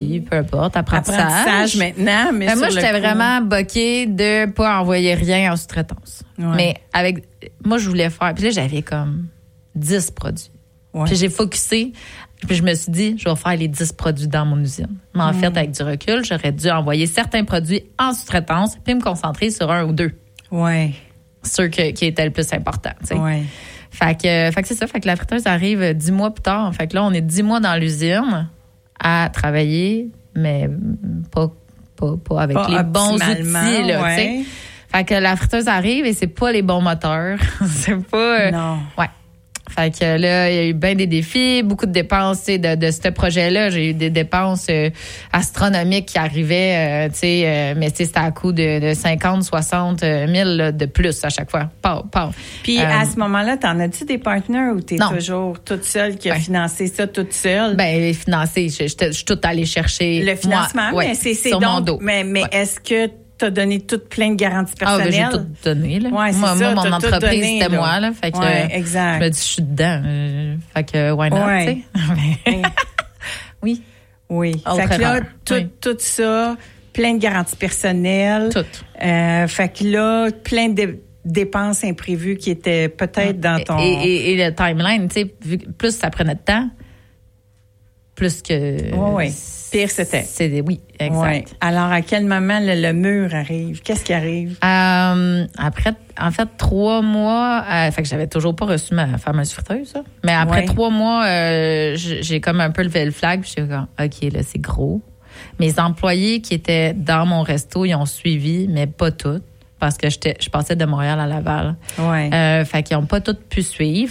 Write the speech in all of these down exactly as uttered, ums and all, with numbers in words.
aussi, peu importe, apprentissage. Apprentissage maintenant, mais ben, sur moi, le j'étais coup... vraiment boquée de pas envoyer rien en sous-traitance. Ouais. Mais avec, moi, je voulais faire, puis là, j'avais comme dix produits. Ouais. Puis j'ai focusé, puis je me suis dit, je vais faire les dix produits dans mon usine. Mais en mm. fait, avec du recul, j'aurais dû envoyer certains produits en sous-traitance puis me concentrer sur un ou deux. Ouais. Ceux que, qui étaient le plus importants, tu sais. Ouais. Fait que, fait que c'est ça. Fait que la friteuse arrive dix mois plus tard. Fait que là, on est dix mois dans l'usine à travailler, mais pas, pas, pas avec pas les bons outils, là, ouais. tu sais. Fait que la friteuse arrive et c'est pas les bons moteurs. c'est pas... Euh, non. Ouais. Fait que là, il y a eu bien des défis, beaucoup de dépenses, tu sais, de, de ce projet-là. J'ai eu des dépenses euh, astronomiques qui arrivaient, euh, tu sais, euh, mais tu sais, c'était à coût de, de cinquante, soixante mille là, de plus à chaque fois. Pas, pas. Puis euh, à ce moment-là, t'en as-tu des partenaires ou t'es non. toujours toute seule qui a ouais. financé ça toute seule? Ben, financé, je, je, je suis toute allée chercher. Le financement, moi, mais ouais, c'est, c'est sur donc, mon dos. Mais, mais ouais. est-ce que t'as donné toute plein de garanties personnelles? Ah, ben, j'ai tout donné, là. Ouais, c'est moi, ça, moi, mon entreprise, donné, c'était là. moi, là. Fait que, ouais, exact. je me dis, je suis dedans. Euh, fait que, why not, ouais. tu sais? oui. Oui. Autre fait que là, erreur. tout, oui. tout ça, plein de garanties personnelles. Tout. Euh, fait que là, plein de dépenses imprévues qui étaient peut-être dans ton... Et, et, et le timeline, tu sais, plus ça prenait de temps, plus que... Oui, oui. Pire c'était. C'est, oui, exact. Ouais. Alors, à quel moment le, le mur arrive? Qu'est-ce qui arrive? Euh, après, en fait, trois mois... Euh, fait que j'avais toujours pas reçu ma fameuse friteuse, ça. Mais après ouais. trois mois, euh, j'ai comme un peu levé le flag, puis j'ai comme, OK, là, c'est gros. Mes employés qui étaient dans mon resto, ils ont suivi, mais pas toutes, parce que j'étais, je passais de Montréal à Laval. Ouais. Euh, fait qu'ils n'ont pas toutes pu suivre.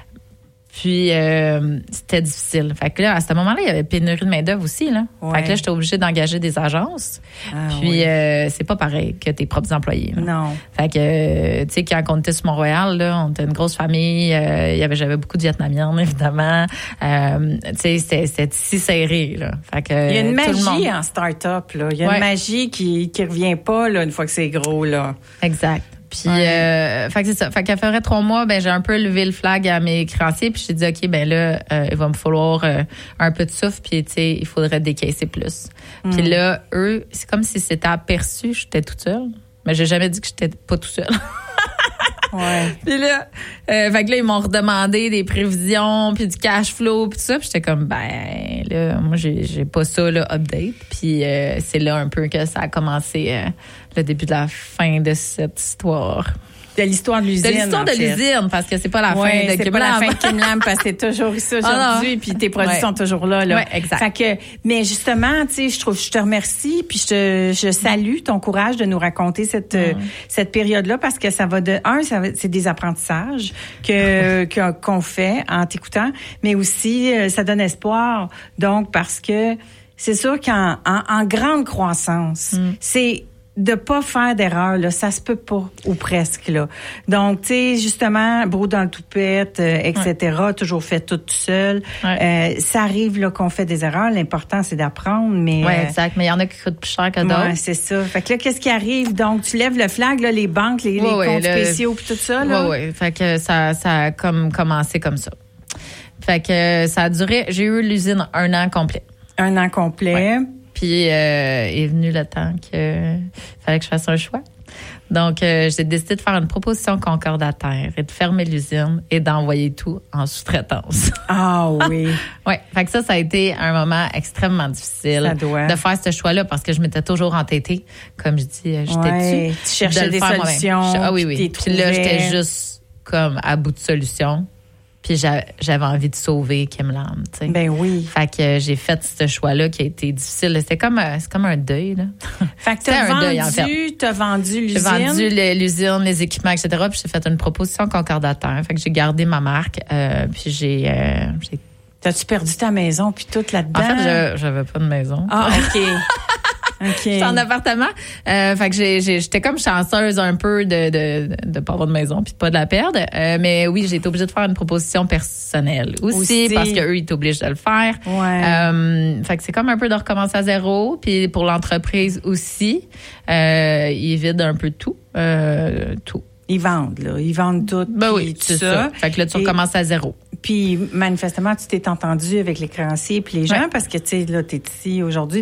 Puis, euh, c'était difficile. Fait que là, à ce moment-là, il y avait pénurie de main-d'œuvre aussi, là. Ouais. Fait que là, j'étais obligée d'engager des agences. Ah, puis, oui. euh, c'est pas pareil que tes propres employés. Là. Non. Fait que, euh, tu sais, quand on était sur Montréal, là, on était une grosse famille. Euh, il y avait, j'avais beaucoup de Vietnamiennes, évidemment. Euh, tu sais, c'était, c'était si serré, là. Fait que, il y a une tout magie le monde... en start-up, là. Il y a ouais. une magie qui, qui revient pas, là, une fois que c'est gros, là. Exact. Puis, ouais. euh, fait que c'est ça. Fait qu'à ferait trois mois, ben j'ai un peu levé le flag à mes créanciers, puis j'ai dit, OK, ben là, euh, il va me falloir euh, un peu de souffle, puis tu sais, il faudrait décaisser plus. Mm. Puis là, eux, c'est comme si c'était aperçu, j'étais toute seule, mais j'ai jamais dit que j'étais pas toute seule. ouais. Puis là, euh, fait que là, ils m'ont redemandé des prévisions, puis du cash flow, puis tout ça, puis j'étais comme, ben là, moi, j'ai, j'ai pas ça, là, update. Puis euh, c'est là un peu que ça a commencé... Euh, le début de la fin de cette histoire. De l'histoire de l'usine. De l'histoire de fait. l'usine, parce que c'est pas la ouais, fin de c'est pas la fin de Kim Lam, parce que c'est toujours ça aujourd'hui, oh puis tes produits ouais. sont toujours là, là. Ouais, exact. Fait que, mais justement, tu sais, je trouve, je te remercie, puis je te, je salue ton courage de nous raconter cette, mm. cette période-là, parce que ça va de, un, ça va, c'est des apprentissages que, que, qu'on fait en t'écoutant, mais aussi, ça donne espoir. Donc, parce que c'est sûr qu'en, en, en grande croissance, mm. c'est, de pas faire d'erreur, là, ça se peut pas, ou presque, là. Donc, tu sais, justement, brou dans le toupette, euh, et cetera, ouais. toujours fait tout seul. Ouais. Euh, ça arrive, là, qu'on fait des erreurs. L'important, c'est d'apprendre, mais... Oui, exact. Mais il y en a qui coûtent plus cher que d'autres. Ouais, c'est ça. Fait que là, qu'est-ce qui arrive? Donc, tu lèves le flag, là, les banques, les, ouais, les ouais, comptes le... spéciaux, puis tout ça, là? Oui, oui. Fait que ça, ça a comme commencé comme ça. Fait que ça a duré... J'ai eu l'usine un an complet. Un an complet. Ouais. Puis euh, est venu le temps que fallait que je fasse un choix. Donc, euh, j'ai décidé de faire une proposition concordataire et de fermer l'usine et d'envoyer tout en sous-traitance. Ah oui. Oui. Fait que ça, ça a été un moment extrêmement difficile ça doit. de faire ce choix-là parce que je m'étais toujours entêtée. Comme je dis, j'étais ouais, dessus. Tu cherchais de des solutions. Ah oui, oui. Puis là, j'étais juste comme à bout de solutions. Puis j'avais envie de sauver Kim Lam, tu sais. Ben oui. Fait que j'ai fait ce choix-là qui a été difficile. C'était comme un, c'est comme un deuil, là. Fait que t'as vendu, deuil, en fait. t'as vendu l'usine. J'ai vendu le, l'usine, les équipements, et cetera. Puis j'ai fait une proposition concordataire. Fait que j'ai gardé ma marque. Euh, puis j'ai, euh, j'ai... T'as-tu perdu ta maison puis tout là-dedans? En fait, j'avais pas de maison. Ah, OK. Okay. J'étais en appartement. Euh, fait que j'ai, j'ai, j'étais comme chanceuse un peu de de de pas avoir de maison puis de pas de la perdre. Euh, mais oui, j'ai été obligée de faire une proposition personnelle aussi, aussi. parce que eux ils t'obligent de le faire. Ouais. Euh, fait que c'est comme un peu de recommencer à zéro. Puis pour l'entreprise aussi, euh, ils vident un peu tout, euh, tout. Ils vendent là, ils vendent tout. Ben oui, tout c'est ça. ça. Fait que là tu recommences à zéro. Puis manifestement, tu t'es entendu avec les créanciers puis les gens ouais. parce que tu sais là, t'es ici aujourd'hui.